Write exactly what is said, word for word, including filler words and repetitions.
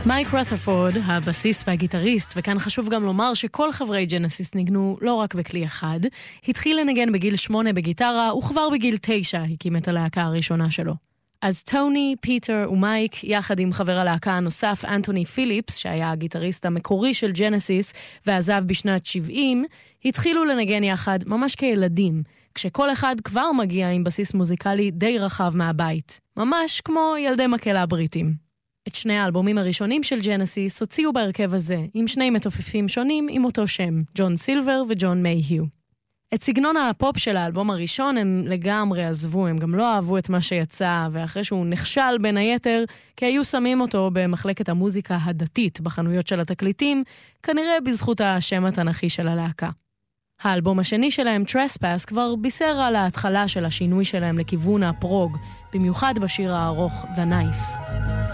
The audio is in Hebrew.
מייק רות'רפורד, הבסיסט והגיטריסט, וכאן חשוב גם לומר שכל חברי ג'נסיס ניגנו לא רק בכלי אחד, התחיל לנגן בגיל שמונה בגיטרה, וכבר בגיל תשע הקים את הלהקה הראשונה שלו. אז טוני, פיטר ומייק, יחד עם חבר הלהקה הנוסף, אנטוני פיליפס, שהיה הגיטריסט המקורי של ג'נסיס ועזב בשנת שבעים, התחילו לנגן יחד ממש כילדים, כשכל אחד כבר מגיע עם בסיס מוזיקלי די רחב מהבית, ממש כמו ילדי מקהלה בריטים. את שני האלבומים הראשונים של ג'נסיס הוציאו בהרכב הזה, עם שני מתופפים שונים עם אותו שם, ג'ון סילבר וג'ון מייהיו. את סגנון הפופ של האלבום הראשון הם לגמרי עזבו, הם גם לא אהבו את מה שיצא, ואחרי שהוא נכשל בין היתר, כי היו שמים אותו במחלקת המוזיקה הדתית בחנויות של התקליטים, כנראה בזכות השם התנ"כי של הלהקה. האלבום השני שלהם, Trespass, כבר בישר על ההתחלה של השינוי שלהם לכיוון הפרוג, במיוחד בשיר הארוך The Knife.